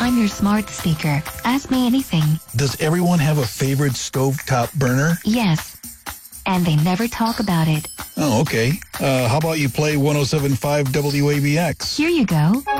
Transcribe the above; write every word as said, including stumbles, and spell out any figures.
I'm your smart speaker. Ask me anything. Does everyone have a favorite stovetop burner? Yes. And they never talk about it. Oh, okay. Uh, how about you play one oh seven point five W A B X? Here you go.